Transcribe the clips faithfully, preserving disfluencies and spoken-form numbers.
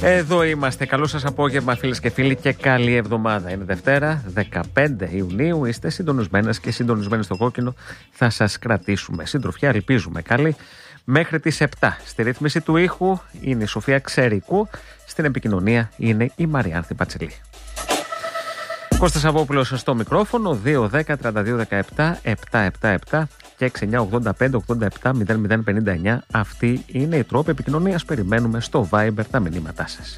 Εδώ είμαστε. Καλό σας απόγευμα, φίλες και φίλοι, και καλή εβδομάδα. Είναι Δευτέρα, δεκαπέντε Ιουνίου. Είστε συντονισμένες και συντονισμένοι στο κόκκινο. Θα σας κρατήσουμε συντροφιά, ελπίζουμε καλή, μέχρι τις επτά. Στη ρύθμιση του ήχου είναι η Σοφία Ξερικού. Στην επικοινωνία είναι η Μαριάνθη Πατσελή. Κώστας Σαββόπουλος στο μικρόφωνο. Δύο δέκα τριάντα δύο δεκαεπτά επτακόσια εβδομήντα επτά και εξήντα εννιά ογδόντα πέντε ογδόντα επτά μηδέν μηδέν πενήντα εννιά. Αυτή είναι η τρόπη επικοινωνίας. Περιμένουμε στο Viber τα μηνύματά σας.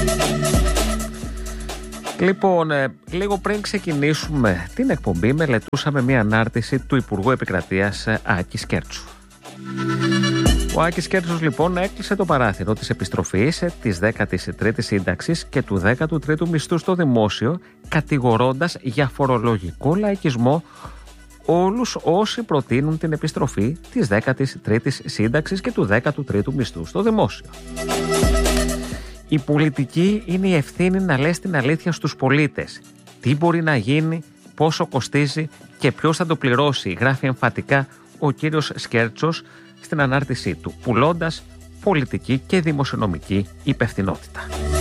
Λοιπόν, ε, λίγο πριν ξεκινήσουμε την εκπομπή, μελετούσαμε μια ανάρτηση του Υπουργού Επικρατείας Άκη Σκέρτσου. Ο Άκης Σκέρτσος λοιπόν έκλεισε το παράθυρο της επιστροφής της δέκατης τρίτης σύνταξης και του δέκατου τρίτου μισθού στο δημόσιο, κατηγορώντας για φορολογικό λαϊκισμό όλους όσοι προτείνουν την επιστροφή της δέκατης τρίτης σύνταξης και του δέκατου τρίτου μισθού στο δημόσιο. Η πολιτική είναι η ευθύνη να λες την αλήθεια στους πολίτες. Τι μπορεί να γίνει, πόσο κοστίζει και ποιος θα το πληρώσει, γράφει εμφατικά ο κύριος Σκέρτσος στην ανάρτησή του, πουλώντας πολιτική και δημοσιονομική υπευθυνότητα.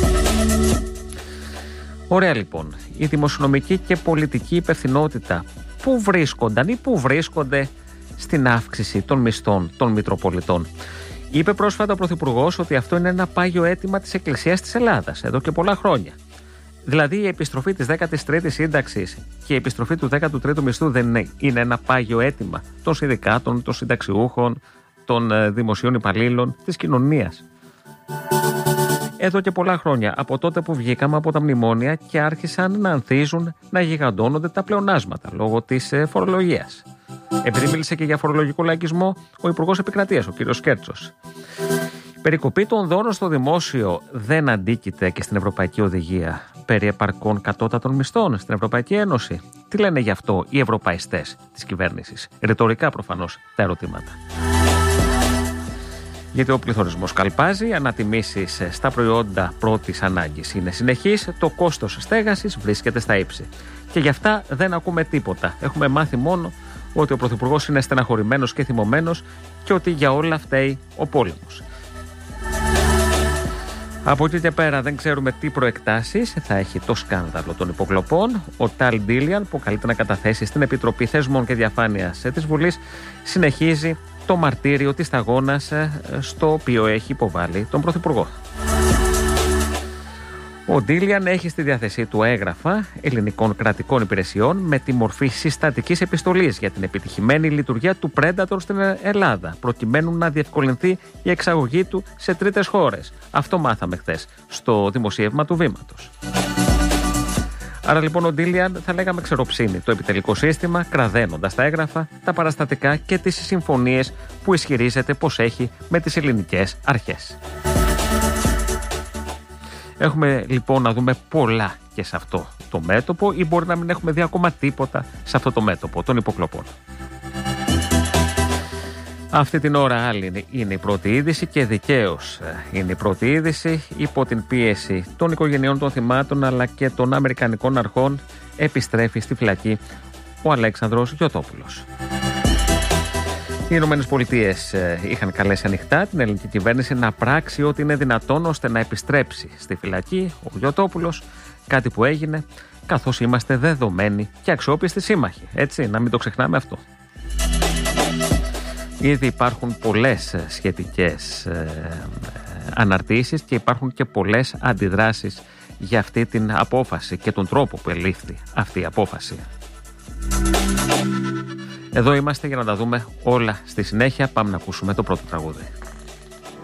Ωραία λοιπόν, η δημοσιονομική και πολιτική υπευθυνότητα πού βρίσκονταν ή πού βρίσκονται στην αύξηση των μισθών των Μητροπολιτών? Είπε πρόσφατα ο Πρωθυπουργός ότι αυτό είναι ένα πάγιο αίτημα της Εκκλησίας της Ελλάδας εδώ και πολλά χρόνια. Δηλαδή η επιστροφή της δέκατης τρίτης σύνταξης και η επιστροφή του δέκατου τρίτου μισθού δεν είναι, είναι ένα πάγιο αίτημα των συνδικάτων, των συνταξιούχων, των δημοσίων υπαλλήλων, της κοινωνίας. Εδώ και πολλά χρόνια, από τότε που βγήκαμε από τα μνημόνια και άρχισαν να ανθίζουν, να γιγαντώνονται τα πλεονάσματα λόγω της φορολογίας. Επειδή μίλησε και για φορολογικό λαϊκισμό ο Υπουργός Επικρατείας, ο κ. Σκέρτσος. Η περικοπή των δώρων στο δημόσιο δεν αντίκειται και στην Ευρωπαϊκή Οδηγία περί επαρκών κατώτατων μισθών στην Ευρωπαϊκή Ένωση? Τι λένε γι' αυτό οι ευρωπαϊστές της κυβέρνησης? Ρητορικά προφανώς τα ερωτήματα. Γιατί ο πληθωρισμός καλπάζει, οι ανατιμήσεις στα προϊόντα πρώτης ανάγκης είναι συνεχής, το κόστος στέγασης βρίσκεται στα ύψη. Και γι' αυτά δεν ακούμε τίποτα. Έχουμε μάθει μόνο ότι ο Πρωθυπουργός είναι στεναχωρημένος και θυμωμένος και ότι για όλα φταίει ο πόλεμος. Από εκεί και πέρα δεν ξέρουμε τι προεκτάσεις θα έχει το σκάνδαλο των υποκλοπών. Ο Ταλ Ντίλιαν, που καλείται να καταθέσει στην Επιτροπή Θεσμών και Διαφάνειας της Βουλής, συνεχίζει το μαρτύριο της σταγόνας στο οποίο έχει υποβάλει τον Πρωθυπουργό. Ο Ντίλιαν έχει στη διάθεσή του έγγραφα ελληνικών κρατικών υπηρεσιών με τη μορφή συστατικής επιστολής για την επιτυχημένη λειτουργία του Predator στην Ελλάδα, προκειμένου να διευκολυνθεί η εξαγωγή του σε τρίτες χώρες. Αυτό μάθαμε χθες στο δημοσίευμα του Βήματος. Άρα λοιπόν ο Ντίλιαν, θα λέγαμε, ξεροψύνει το επιτελικό σύστημα, κραδένοντας τα έγγραφα, τα παραστατικά και τις συμφωνίες που ισχυρίζεται πως έχει με τις ελληνικές αρχές. Έχουμε λοιπόν να δούμε πολλά και σε αυτό το μέτωπο, ή μπορεί να μην έχουμε δει ακόμα τίποτα σε αυτό το μέτωπο των υποκλοπών. Αυτή την ώρα άλλη είναι η πρώτη είδηση και δικαίως είναι η πρώτη είδηση. Υπό την πίεση των οικογενειών των θυμάτων αλλά και των αμερικανικών αρχών επιστρέφει στη φυλακή ο Αλέξανδρος Γιωτόπουλος. Οι Ηνωμένες Πολιτείες είχαν καλέσει ανοιχτά την ελληνική κυβέρνηση να πράξει ό,τι είναι δυνατόν ώστε να επιστρέψει στη φυλακή ο Γιωτόπουλος, κάτι που έγινε καθώς είμαστε δεδομένοι και αξιόπιστοι σύμμαχοι. Έτσι, να μην το ξεχνάμε αυτό. Ήδη υπάρχουν πολλές σχετικές ε, αναρτήσεις και υπάρχουν και πολλές αντιδράσεις για αυτή την απόφαση και τον τρόπο που ελήφθη αυτή η απόφαση. Εδώ είμαστε για να τα δούμε όλα στη συνέχεια. Πάμε να ακούσουμε το πρώτο τραγούδι.